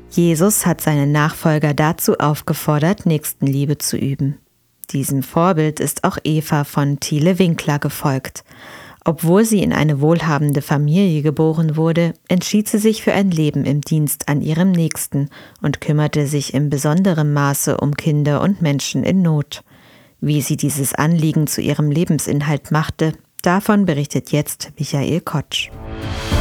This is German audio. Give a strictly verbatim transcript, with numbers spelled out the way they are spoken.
Jesus hat seine Nachfolger dazu aufgefordert, Nächstenliebe zu üben. Diesem Vorbild ist auch Eva von Thiele-Winkler gefolgt. Obwohl sie in eine wohlhabende Familie geboren wurde, entschied sie sich für ein Leben im Dienst an ihrem Nächsten und kümmerte sich in besonderem Maße um Kinder und Menschen in Not. Wie sie dieses Anliegen zu ihrem Lebensinhalt machte, davon berichtet jetzt Michael Kotsch.